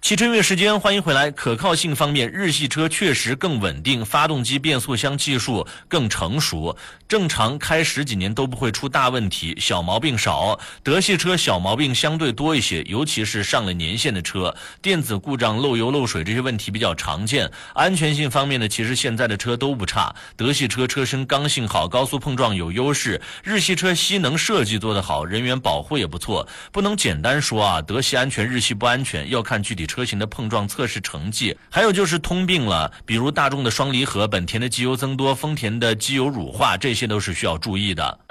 汽车音乐时间，欢迎回来。可靠性方面，日系车确实更稳定，发动机变速箱技术更成熟，正常开10几年都不会出大问题，小毛病少。德系车小毛病相对多一些，尤其是上了年限的车，电子故障、漏油漏水这些问题比较常见。安全性方面呢，其实现在的车都不差，德系车车身刚性好，高速碰撞有优势，日系车吸能设计做得好，人员保护也不错。不能简单说啊，德系安全，日系不安全，要看具体车型的碰撞测试成绩。还有就是通病了，比如大众的双离合、本田的机油增多、丰田的机油乳化，这些都是需要注意的。